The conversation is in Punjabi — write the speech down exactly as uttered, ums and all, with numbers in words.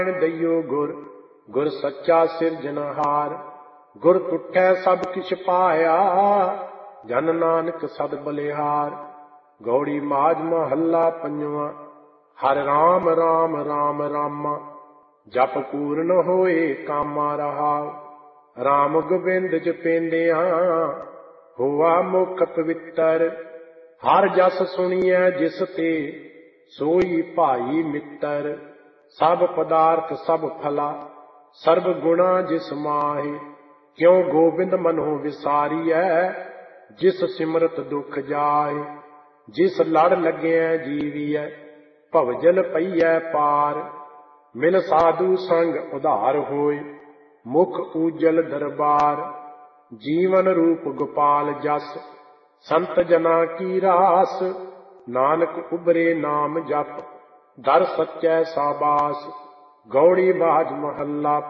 ਦਈਓ ਗੁਰ, ਗੁਰ ਸੱਚਾ ਸਿਰਜਣਹਾਰ। ਗੁਰ ਤੁਠੈ ਸਭ ਕਿਛ ਪਾਇਆ, ਜਨ ਨਾਨਕ ਸਦ ਬਲਿਹਾਰ। ਗੌੜੀ ਮਾਝ ਮਹੱਲਾ ਪੰਜਵਾਂ। ਹਰਿ ਰਾਮ ਰਾਮ ਰਾਮ ਰਾਮਾ, ਜਪ ਪੂਰਨ ਹੋਏ ਕਾਮਾ ਰਹਾਉ। ਰਾਮ ਗੋਬਿੰਦ ਜਪੇਂਦਿਆਂ, ਹੋਆ ਮੁਖ ਪਵਿੱਤਰ। ਹਰ ਜਸ ਸੁਣੀਐ ਜਿਸ ਤੇ, ਸੋਈ ਭਾਈ ਮਿੱਤਰ। ਸਭ ਪਦਾਰਥ ਸਭ ਫਲਾ, ਸਰਬ ਗੁਣਾ ਜਿਸ ਮਾਹੇ। ਕਿਉ ਗੋਬਿੰਦ ਮਨਹੁ ਵਿਸਾਰੀਐ, ਜਿਸ ਸਿਮਰਤ ਦੁਖ ਜਾਏ। ਜਿਸ ਲੜ ਲੱਗਿਆ ਜੀਵੀਐ, ਭਵਜਲ ਪਈਐ ਪਾਰ। ਮਿਲ ਸਾਧੂ ਸੰਗ ਉਧਾਰ ਹੋਏ, ਮੁਖ ਊਜਲ ਦਰਬਾਰ। ਜੀਵਨ ਰੂਪ ਗੋਪਾਲ ਜਸ, ਸੰਤ ਜਨਾ ਕੀ ਰਾਸ। ਨਾਨਕ ਉਬਰੇ ਨਾਮ ਜਪ, ਦਰ ਸੱਚੈ ਸਾਬਾਸ। ਗੌੜੀ ਬਾਝ ਮਹੱਲਾ